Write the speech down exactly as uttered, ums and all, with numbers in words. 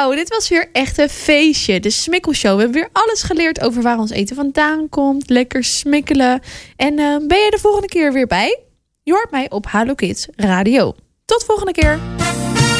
Nou, dit was weer echt een feestje. De Smikkelshow. We hebben weer alles geleerd over waar ons eten vandaan komt. Lekker smikkelen. En uh, ben je de volgende keer weer bij? Je hoort mij op Hallo Kids Radio. Tot volgende keer.